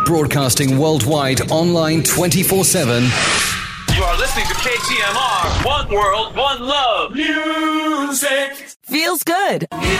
Broadcasting worldwide, online 24/7. You are listening to KTMR. One world, one love. Music Feels good.